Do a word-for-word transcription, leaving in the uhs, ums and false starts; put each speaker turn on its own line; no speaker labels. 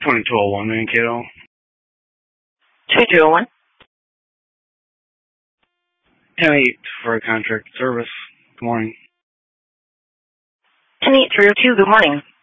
twenty-two oh one, Mankato.
twenty-two oh one.
ten eight for a contract service. Good morning.
ten eight three oh two, good morning.